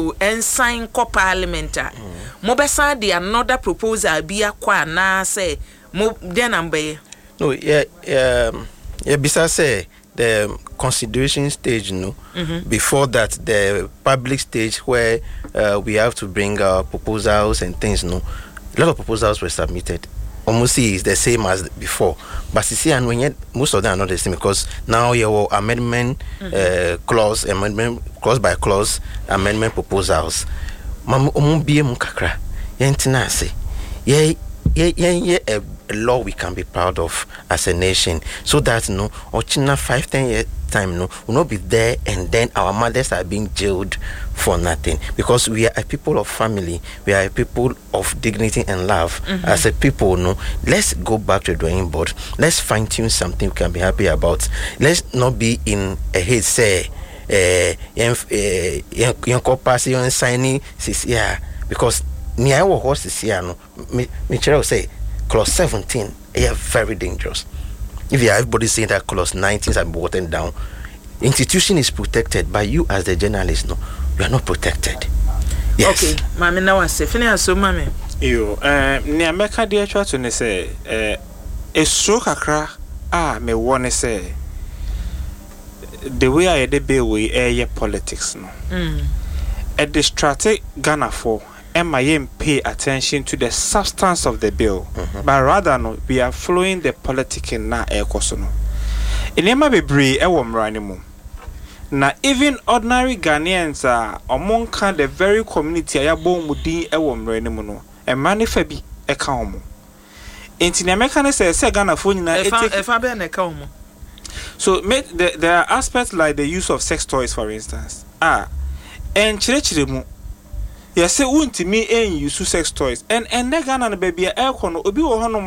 to ensign co parliament mo besa de another proposal bi akwa na say mo den ambe no besides say the consideration stage before that the public stage where we have to bring our proposals and things a lot of proposals were submitted. Almost is the same as before, but you see, and when yet most of them are not the same because now your amendment clause by clause amendment proposals. Kakra yentina say a law we can be proud of as a nation, so that ochina 5-10 year time will not be there, and then our mothers are being jailed for nothing, because we are a people of family, we are a people of dignity and love. As a people, let's go back to the drawing board, let's fine-tune something we can be happy about. Let's not be in a hate say signing because near our horse is here Michelle say clause 17 is very dangerous. If you have everybody saying that clause 19 is watered down, institution is protected, but you as the journalist, you are not protected. Yes. Okay, mami now I say finish so mami. You near Mecca dear church to say a so kakra me wanna say the way I did bill we air politics a distracted Ghana for MIM pay attention to the substance of the bill, but rather we are following the politicking na ekosono. Enema bebre mranimu. Na even ordinary Ghanaians are among the very community ayabo mudi mranimu no. E manifabi eka omo. Enti na meka say Ghana for nyina efa be na eka omo. So there are aspects like the use of sex toys, for instance. And chirechiremu. Yes, say won't me use sex toys. And Ghana baby air obi wo